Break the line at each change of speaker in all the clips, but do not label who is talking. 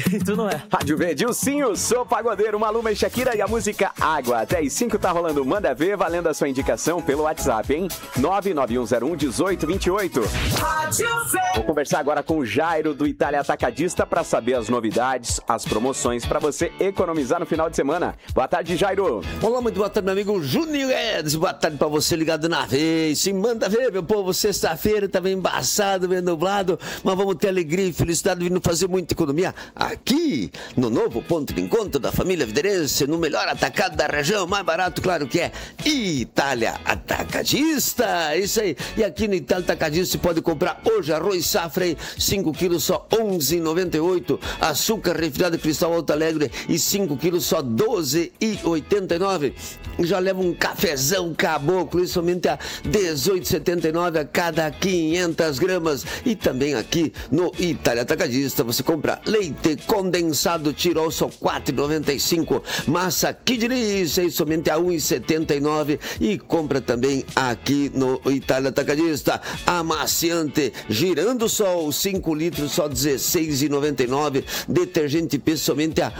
Tu não é.
Rádio Verde, o Sinho, sou pagodeiro, Maluma e Shakira e a música Água. Até às 5 tá rolando Manda Ver, valendo a sua indicação pelo WhatsApp, hein? 991011828. Vou conversar agora com o Jairo do Itália Atacadista para saber as novidades, as promoções para você economizar no final de semana. Boa tarde, Jairo.
Olá, muito boa tarde, meu amigo Juninho Guedes. Boa tarde pra você ligado na vez. Se manda ver, meu povo, sexta-feira tá bem embaçado, bem nublado, mas vamos ter alegria e felicidade vindo fazer muita economia aqui no novo ponto de encontro da família Viderense, no melhor atacado da região, mais barato, claro que é Itália Atacadista. Isso aí. E aqui no Itália Atacadista você pode comprar hoje arroz safra, 5 quilos só R$11,98. Açúcar refinado Cristal Alto Alegre e 5 quilos só R$12,89. Já leva um cafezão caboclo, isso somente a R$18,79 a cada 500 gramas. E também aqui no Itália Atacadista você compra leite condensado Tirol só R$4,95. Massa Kidneys, isso somente a R$1,79. E compra também aqui no Itália Atacadista amaciante Girando Sol 5 litros só R$16,99. Detergente P somente a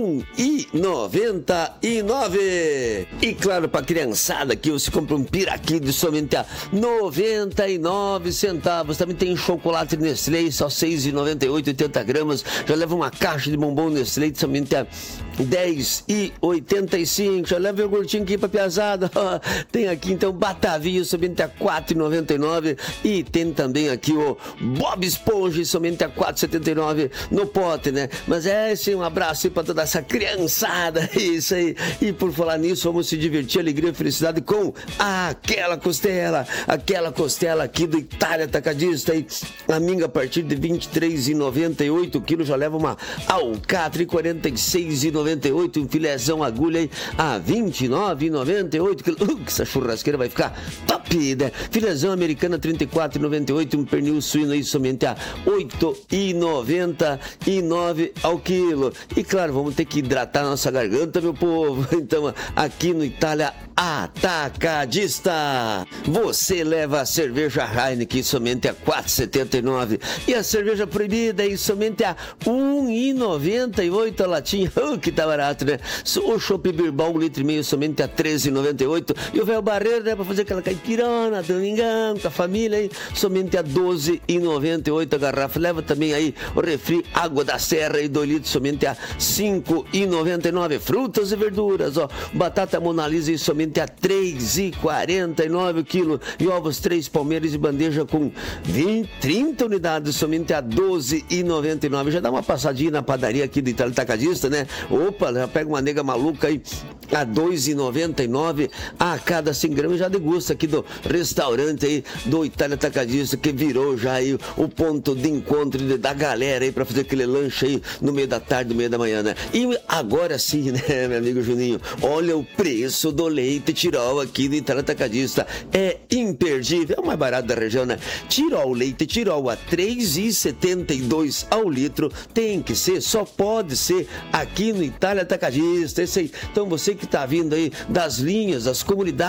R$1,99. E claro, para criançada aqui você compra um piraqui de somente a 99 centavos. Também tem chocolate Nestlé, só R$6,98, 80 gramas. Já leva uma caixa de bombom Nestlé de somente a R$10,85. Já leva o iogurtinho aqui para piazada. Tem aqui então Batavinha somente a R$4,99. E tem também aqui o Bob Esponja somente a R$4,79 no pote, né? Mas sim, um abraço aí para toda essa criançada. Isso aí. E por falar nisso, vamos se divertir, alegria e felicidade com aquela costela aqui do Itália Atacadista. E a minga a partir de R$23,98 o quilo, já leva uma alcatra R$46,98, um filézão agulha aí a R$29,98 que essa churrasqueira vai ficar top, né? Filézão americana R$34,98, um pernil suíno aí somente a R$8,99 ao quilo. E claro, vamos ter que hidratar nossa garganta, meu povo. Então, aqui no Itália Atacadista você leva a cerveja Heineken somente a R$4,79 e a cerveja proibida aí somente a R$1,98 a latinha. Que tá barato, né? O chopp Birbal 1,5 litro somente a R$13,98 e o velho barreiro, né, pra fazer aquela caipirona, domingão com a família aí, somente a R$12,98 a garrafa. Leva também aí o refri Água da Serra e 2 litros somente a R$5,99. Frutas e verduras, ó, batata Mona Lisa e somente a R$3,49 o quilo. E ovos 3 palmeiras e bandeja com 30 unidades somente a R$12,99. Já dá uma passadinha na padaria aqui do Itália Atacadista, né? Opa, já pega uma nega maluca aí a R$2,99 a cada 100 gramas. Já degusta aqui do restaurante aí do Itália Atacadista, que virou já aí o ponto de encontro da galera aí pra fazer aquele lanche aí no meio da tarde, no meio da manhã, né? E agora sim, né, meu amigo Juninho? Olha o preço do leite Tirol aqui do Itália Atacadista. É imperdível, é o mais barato da região, né? Tirol, leite Tirol a R$3,72 ao litro. Tem que ser, só pode ser aqui no Itália Atacadista. Esse aí. Então você que tá vindo aí das linhas, das comunidades,